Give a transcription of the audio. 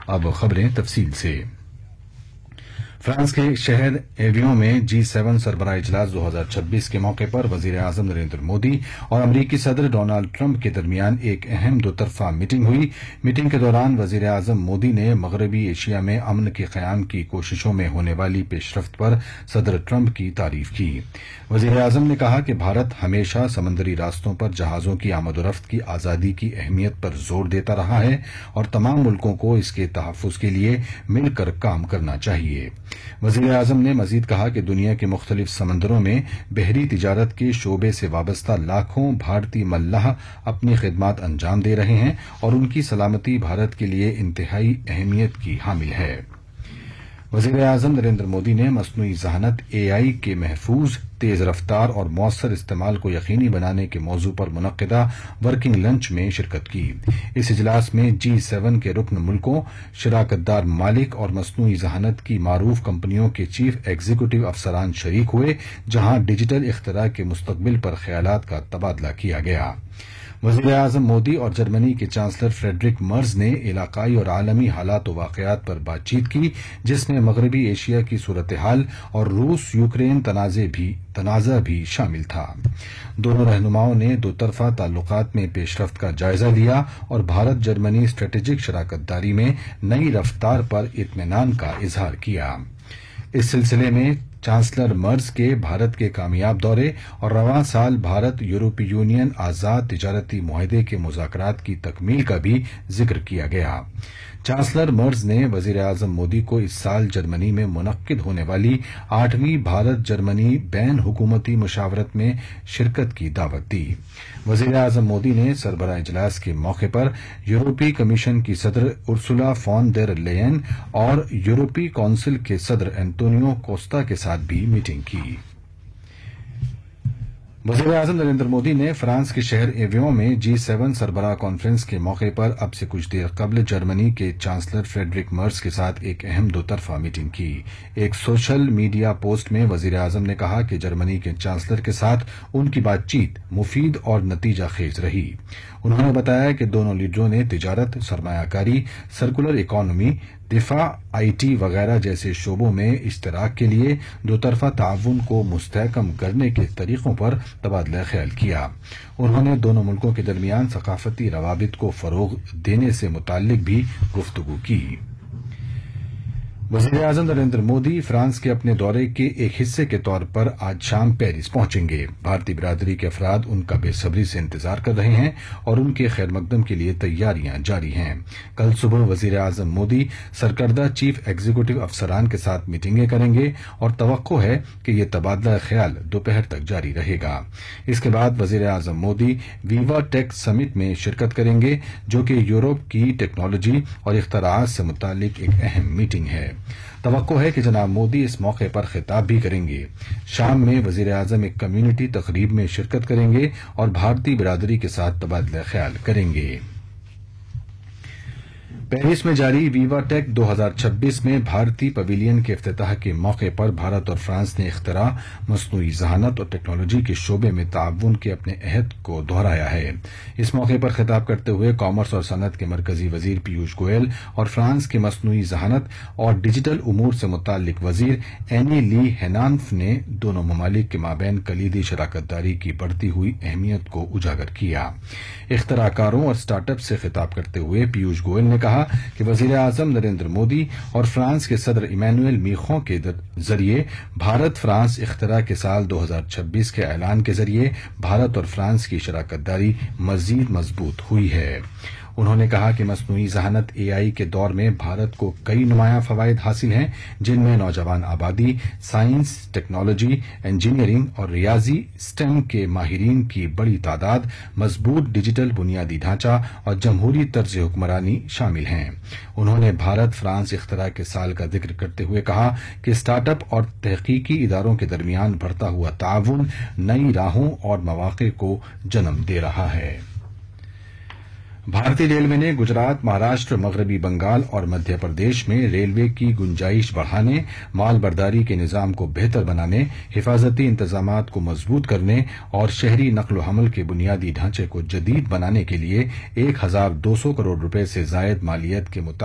अब खबरें तफसील से। फ्रांस के शहर एवियों में G7 सरबराह इजलास 2026 के मौके पर वजीर आजम नरेंद्र मोदी और अमरीकी सदर डोनाल्ड ट्रंप के दरमियान एक अहम दोतरफा मीटिंग हुई। मीटिंग के दौरान वजीर आजम मोदी ने मगरबी एशिया में अमन के क़याम की कोशिशों में होने वाली पेशरफ्त पर सदर ट्रंप की तारीफ की। वजीर आजम ने कहा कि भारत हमेशा समंदरी रास्तों पर जहाजों की आमदोरफ्त की आज़ादी की अहमियत पर जोर देता रहा है और तमाम मुल्कों को इसके तहफ़्फ़ुज़ के लिए मिलकर काम करना चाहिए। वज़ीर आज़म ने मज़ीद कहा कि दुनिया के मुख्तलिफ समंदरों में बहरी तिजारत के शोबे से वाबस्ता लाखों भारतीय मल्लाह अपनी खिदमात अंजाम दे रहे हैं और उनकी सलामती भारत के लिए इंतहाई अहमियत की हामिल है। वज़ीर आज़म नरेंद्र मोदी ने मस्नूई ज़हानत AI के महफूज, तेज़ रफ्तार और मौसर इस्तेमाल को यकीनी बनाने के मौजू पर मुनक्किदा वर्किंग लंच में शिरकत की। इस इजलास में G7 के रुकन मुल्कों, शराकतदार मालिक और मस्नूई ज़हानत की मारूफ कंपनियों के चीफ एग्जीक्यूटिव अफसरान शरीक हुए, जहां डिजिटल इख्तिरा के मुस्तकबिल पर ख्यालात का तबादला किया गया। वज़ीर आज़म मोदी और जर्मनी के चांसलर फ्रेडरिक मर्ज ने इलाकाई और आलमी हालात व वाक़यात पर बातचीत की, जिसमें मगरबी एशिया की सूरत हाल और रूस यूक्रेन तनाज़ा भी शामिल था। दोनों रहनुमाओं ने दोतरफा ताल्लुकात में पेशरफ्त का जायजा लिया और भारत जर्मनी स्ट्रेटेजिक शराकतदारी में नई रफ्तार पर इत्मीनान का इजहार किया। इस सिलसिले में चांसलर मर्ज के भारत के कामयाब दौरे और रवां साल भारत यूरोपीय यूनियन आज़ाद तिजारती मुआहदे के मुज़ाकरात की तकमील का भी जिक्र किया गया। चांसलर मर्ज ने वज़ीर आज़म मोदी को इस साल जर्मनी में मुनक्किद होने वाली 8वीं भारत जर्मनी बैन हुकूमती मुशावरत में शिरकत की दावत दी। वज़ीर आज़म मोदी ने सरबराह इजलास के मौके पर यूरोपीय कमीशन की सदर उर्सुला फॉन डेर लेयन और यूरोपीय काउंसिल के सदर एंटोनियो कोस्टा के साथ भी मीटिंग की। वज़ीर आज़म नरेंद्र मोदी ने फ्रांस के शहर एवियों में G7 सरबराह कॉन्फ्रेंस के मौके पर अब से कुछ देर कबल जर्मनी के चांसलर फ्रेडरिक मर्ज के साथ एक अहम दोतरफा मीटिंग की। एक सोशल मीडिया पोस्ट में वज़ीर आज़म ने कहा कि जर्मनी के चांसलर के साथ उनकी बातचीत मुफीद और नतीजा खेज रही। उन्होंने बताया कि दोनों लीडरों ने तिजारत, सरमायाकारी, सर्कुलर इकॉनमी, दिफा, IT वगैरह जैसे शोबों में इश्तराक के लिए दोतरफा ताउन को मुस्तहकम करने के तरीकों पर तबादला ख्याल किया। उन्होंने दोनों मुल्कों के दरमियान सकाफती रवाबित को फरोग देने से मुताल्लिक भी गुफ्तगू की। वज़ीर आज़म नरेंद्र मोदी फ्रांस के अपने दौरे के एक हिस्से के तौर पर आज शाम पेरिस पहुंचेंगे। भारतीय बिरादरी के अफराद उनका बेसब्री से इंतजार कर रहे हैं और उनके खैर मकदम के लिए तैयारियां जारी हैं। कल सुबह वज़ीर आज़म मोदी सरकर्दा चीफ एग्जीक्यूटिव अफसरान के साथ मीटिंगें करेंगे और तवक्को है कि यह तबादला ख्याल दोपहर तक जारी रहेगा। इसके बाद वज़ीर आज़म मोदी वीवा टेक समिट में शिरकत करेंगे, जो कि यूरोप की टेक्नोलॉजी और इख्तराआत से मुतालिक एक अहम मीटिंग है। तवक्को है कि जनाब मोदी इस मौके पर खिताब भी करेंगे। शाम में वज़ीर आज़म एक कम्युनिटी तकरीब में शिरकत करेंगे और भारतीय बिरादरी के साथ तबादला ख्याल करेंगे। पेरिस में जारी वीवा टेक 2026 में भारतीय पवेलियन के इफ्तिताह के मौके पर भारत और फ्रांस ने इख्तिरा, मस्नूई ज़हानत और टेक्नोलॉजी के शोबे में ताउन के अपने अहद को दोहराया है। इस मौके पर खिताब करते हुए कॉमर्स और सनत के मरकजी वजीर पीयूष गोयल और फ्रांस के मस्नूई ज़हानत और डिजिटल उमूर से मुताल्लिक वजीर एनी ली हेनान्फ ने दोनों ममालिक के माबैन कलीदी शराकतदारी की बढ़ती हुई अहमियत को उजागर किया। इख्तिराकारों और स्टार्टअप से खिताब करते हुए पीयूष गोयल ने कहा कि वज़ीर आज़म नरेंद्र मोदी और फ्रांस के सदर इमैनुअल मीखों के जरिए भारत फ्रांस इख्तिरा के साल 2026 के ऐलान के जरिए भारत और फ्रांस की शराकतदारी मजीद मजबूत हुई है। उन्होंने कहा कि मस्नूई ज़हानत AI के दौर में भारत को कई नुमायां फवायद हासिल हैं, जिनमें नौजवान आबादी, साइंस, टेक्नोलॉजी, इंजीनियरिंग और रियाजी स्टेम के माहिरीन की बड़ी तादाद, मजबूत डिजिटल बुनियादी ढांचा और जमहूरी तर्ज हुक्मरानी शामिल हैं। उन्होंने भारत फ्रांस इख्तिरा के साल का जिक्र करते हुए कहा कि स्टार्टअप और तहकीकी इदारों के दरमियान बढ़ता हुआ ताउन नई राहों और मौक़े को जन्म दे रहा है। भारतीय रेलवे ने गुजरात, महाराष्ट्र, मगरबी बंगाल और मध्य प्रदेश में रेलवे की गुंजाइश बढ़ाने, माल बर्दारी के निजाम को बेहतर बनाने, हिफाजती इंतजामात को मजबूत करने और शहरी नक्ल हमल के बुनियादी ढांचे को जदीद बनाने के लिए 1200 करोड़ रुपए से जायद मालियत के